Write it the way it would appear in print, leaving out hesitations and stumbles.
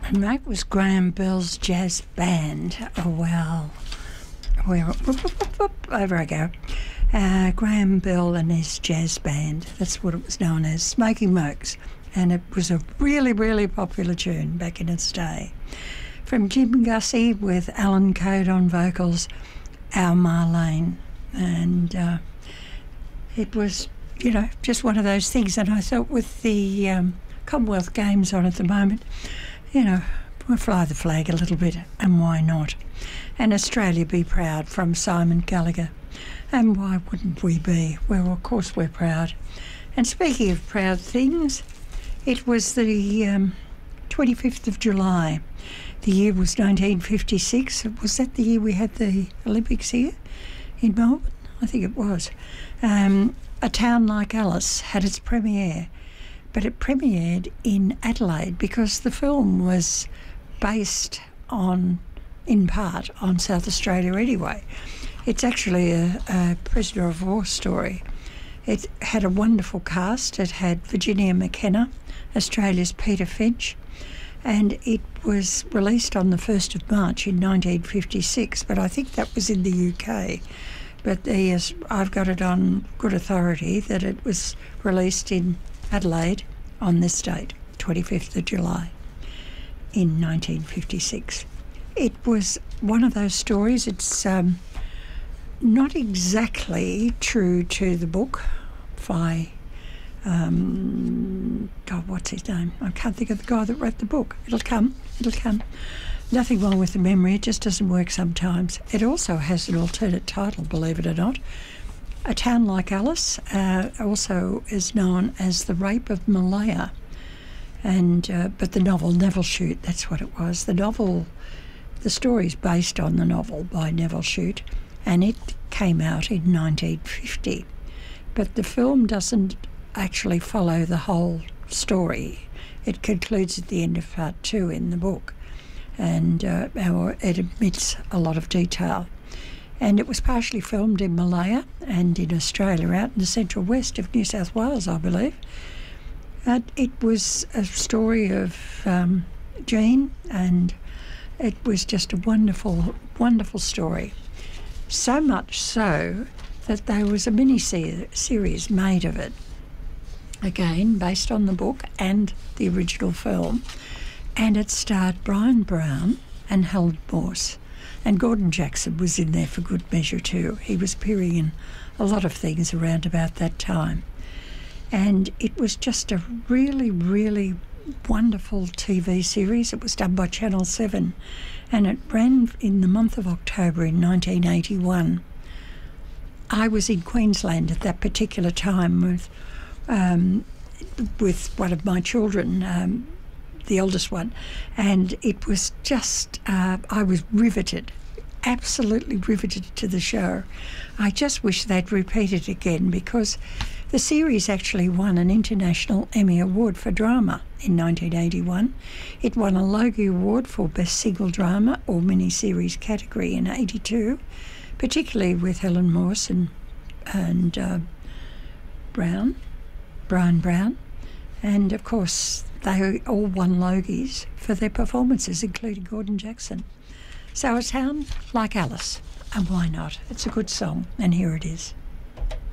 And that was Graham Bell's jazz band. Oh, well, over I go. Graham Bell and his jazz band. That's what it was known as, Smoky Mokes. And it was a really, really popular tune back in its day. From Jim Gussie with Alan Code on vocals, Our Marlene. And it was, just one of those things. And I thought with the Commonwealth Games on at the moment, we'll fly the flag a little bit, and why not? And Australia Be Proud from Simon Gallagher. And why wouldn't we be? Well, of course we're proud. And speaking of proud things, it was the 25th of July. The year was 1956. Was that the year we had the Olympics here in Melbourne? I think it was. A Town Like Alice had its premiere, but it premiered in Adelaide because the film was based in part on South Australia anyway. It's actually a prisoner of war story. It had a wonderful cast. It had Virginia McKenna, Australia's Peter Finch, and it was released on the 1st of March in 1956, but I think that was in the UK. But I've got it on good authority that it was released in Adelaide on this date, 25th of July in 1956. It was one of those stories. It's not exactly true to the book by, what's his name? I can't think of the guy that wrote the book. It'll come. Nothing wrong with the memory, it just doesn't work sometimes. It also has an alternate title, believe it or not. A Town Like Alice also is known as The Rape of Malaya. But the novel, Neville Shute, that's what it was. The story's based on the novel by Neville Shute, and it came out in 1950. But the film doesn't actually follow the whole story. It concludes at the end of part 2 in the book, and it omits a lot of detail. And it was partially filmed in Malaya and in Australia, out in the central west of New South Wales, I believe. It was a story of Jean, and it was just a wonderful, wonderful story. So much so that there was a mini-series made of it, again based on the book and the original film, and it starred Brian Brown and Helen Morse, and Gordon Jackson was in there for good measure too. He was appearing in a lot of things around about that time, and it was just a really, really wonderful TV series. It was done by Channel 7, and it ran in the month of October in 1981. I was in Queensland at that particular time with one of my children, the eldest one, and it was just, I was riveted, absolutely riveted to the show. I just wish they'd repeat it again, because the series actually won an International Emmy Award for Drama in 1981. It won a Logie Award for Best Single Drama or Miniseries category in 82, particularly with Helen Morse and Brian Brown. And of course, they all won Logies for their performances, including Gordon Jackson. So A Town Like Alice, and why not? It's a good song, and here it is.